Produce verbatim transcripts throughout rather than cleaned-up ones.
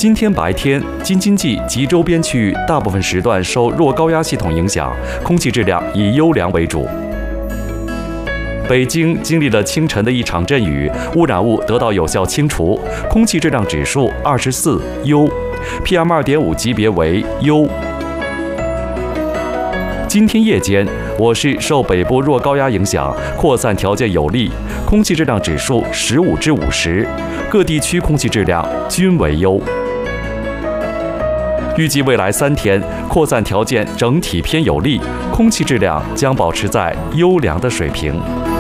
今天白天，京津冀及周边区域大部分时段受弱高压系统影响，空气质量以优良为主。北京经历了清晨的一场阵雨，污染物得到有效清除，空气质量指数二十四优 ，P M 二点五 级别为优。今天夜间，我市受北部弱高压影响，扩散条件有利，空气质量指数十五至五十，各地区空气质量均为优。预计未来三天，扩散条件整体偏有利，空气质量将保持在优良的水平。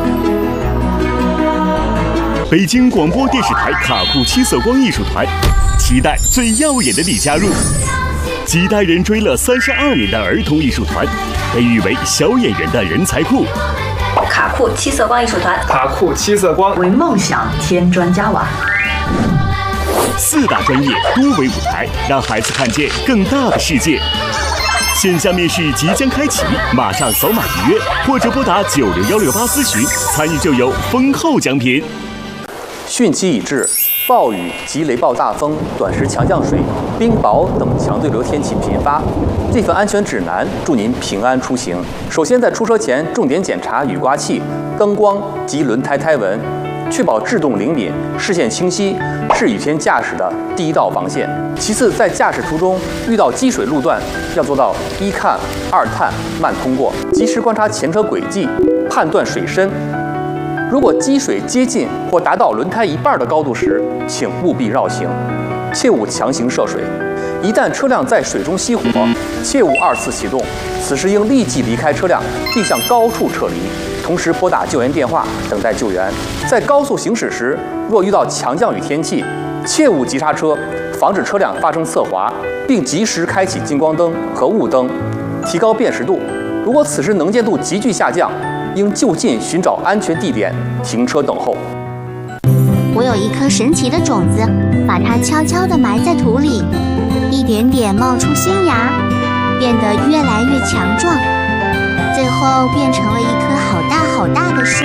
北京广播电视台卡酷七色光艺术团，期待最耀眼的你加入。几代人追了三十二年的儿童艺术团，被誉为小演员的人才库。 卡酷七色光艺术团， 卡酷七色光为梦想添砖加瓦。 四大专业多维舞台，让孩子看见更大的世界。线下面试即将开启，马上扫码预约，或者拨打九六幺六八咨询，参与就有丰厚奖品。 汛期已至，暴雨及雷暴大风、短时强降水、冰雹等强对流天气频发。这份安全指南祝您平安出行。首先，在出车前重点检查雨刮器、灯光及轮胎胎纹，确保制动灵敏、视线清晰，是雨天驾驶的第一道防线。其次，在驾驶途中遇到积水路段，要做到一看、二探、慢通过，及时观察前车轨迹，判断水深。如果积水接近或达到轮胎一半的高度时，请务必绕行，切勿强行涉水。一旦车辆在水中熄火，切勿二次启动，此时应立即离开车辆，并向高处撤离，同时拨打救援电话等待救援。在高速行驶时，若遇到强降雨天气，切勿急刹车，防止车辆发生侧滑，并及时开启近光灯和雾灯，提高辨识度。如果此时能见度急剧下降，应就近寻找安全地点停车等候。 我有一颗神奇的种子，把它悄悄地埋在土里，一点点冒出新芽，变得越来越强壮，最后变成了一棵好大好大的树。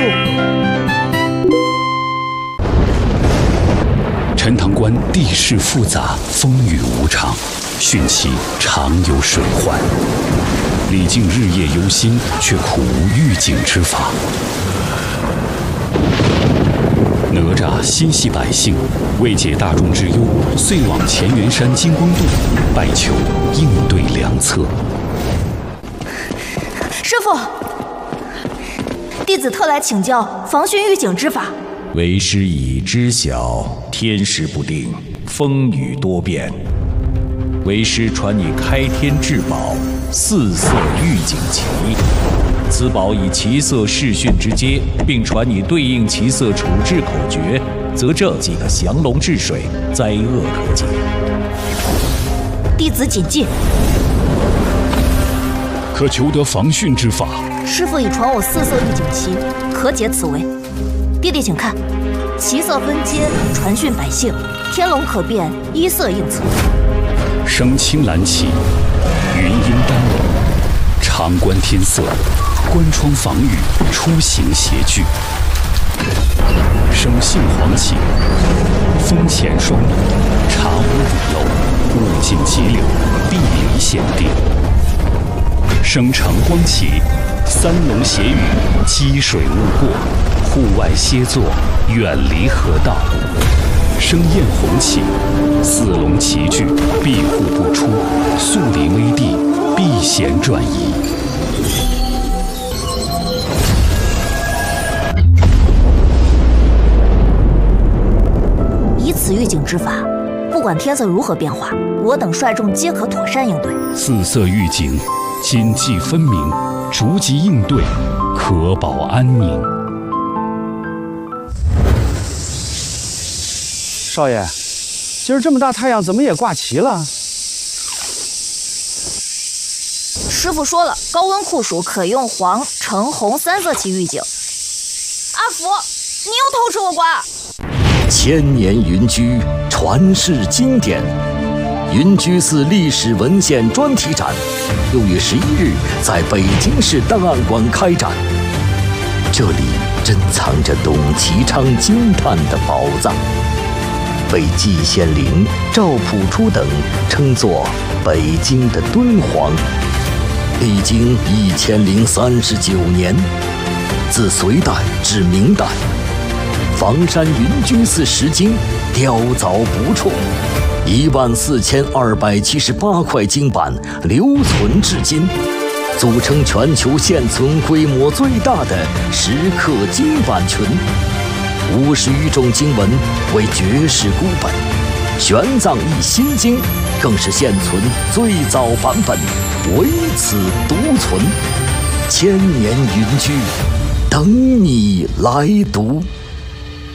陈塘关地势复杂，风雨无常，汛期常有水患。李靖日夜忧心，却苦无预警之法。哪吒心系百姓，为解大众之忧，遂往乾元山金光洞拜求应对良策。 师父，弟子特来请教防汛预警之法。 为师已知晓，天时不定，风雨多变。为师传你开天至宝四色预警旗，此宝以旗色视汛之阶，并传你对应旗色处置口诀，则这几个降龙治水，灾厄可解。 弟子谨记。 可求得防汛之法？ 师父已传我四色预警旗，可解此为。弟弟请看，旗色分阶，传讯百姓，天龙可变，依色应策。 生青蓝旗，云阴丹龙，长观天色，关窗防雨，出行协具。生杏黄旗，风前霜雨，茶屋雨漏，物尽急流，地离险定。生橙黄旗，三龙斜雨，积水勿过，户外歇坐，远离河道。生艳红旗，四龙齐聚，庇护不出，速离危地，避险转移。 以此预警之法，不管天色如何变化，我等率众皆可妥善应对。 四色预警，谨记分明，逐级应对，可保安宁。 少爷，今儿这么大太阳，怎么也挂旗了？ 师傅说了，高温酷暑可用黄、橙、红三色旗预警。阿福，你又偷吃我瓜！ 千年云居，传世经典。云居寺历史文献专题展，六月十一日在北京市档案馆开展。这里珍藏着董其昌惊叹的宝藏。 被季羡林、赵朴初等称作北京的敦煌。历经一千零三十九年，自隋代至明代，房山云居寺石经雕凿不辍，一万四千二百七十八块经版留存至今，组成全球现存规模最大的石刻经版群。五十余种经文为绝世孤本，玄奘译心经更是现存最早版本，唯此独存，千年云居，等你来读。